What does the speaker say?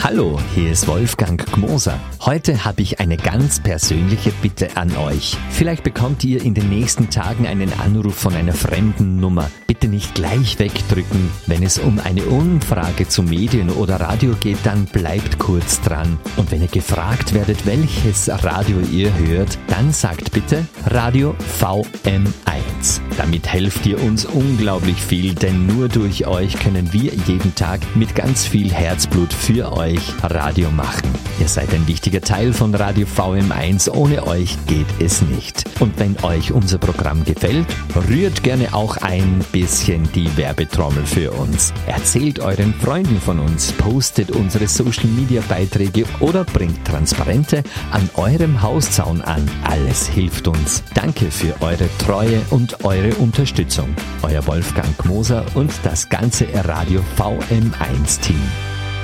Hallo, hier ist Wolfgang Gmoser. Heute habe ich eine ganz persönliche Bitte an euch. Vielleicht bekommt ihr in den nächsten Tagen einen Anruf von einer fremden Nummer. Bitte nicht gleich wegdrücken. Wenn es um eine Umfrage zu Medien oder Radio geht, dann bleibt kurz dran. Und wenn ihr gefragt werdet, welches Radio ihr hört, dann sagt bitte Radio VM1. Damit helft ihr uns unglaublich viel, denn nur durch euch können wir jeden Tag mit ganz viel Herzblut für euch Radio machen. Ihr seid ein wichtiger Teil von Radio VM1, ohne euch geht es nicht. Und wenn euch unser Programm gefällt, rührt gerne auch ein bisschen die Werbetrommel für uns. Erzählt euren Freunden von uns, postet unsere Social-Media-Beiträge oder bringt Transparente an eurem Hauszaun an. Alles hilft uns. Danke für eure Treue und eure Unterstützung. Euer Wolfgang Gmoser und das ganze Radio VM1-Team.